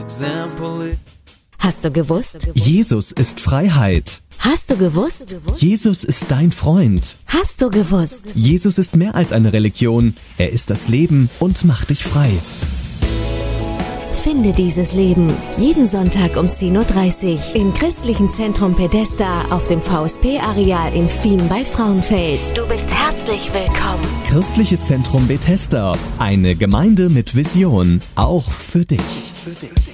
Hast du gewusst? Jesus ist Freiheit. Hast du gewusst? Jesus ist dein Freund. Hast du gewusst? Jesus ist mehr als eine Religion. Er ist das Leben und macht dich frei. Finde dieses Leben jeden Sonntag um 10:30 Uhr im Christlichen Zentrum Pedesta auf dem VSP-Areal in Fien bei Frauenfeld. Du bist herzlich willkommen. Christliches Zentrum Bethesda. Eine Gemeinde mit Vision. Auch für dich.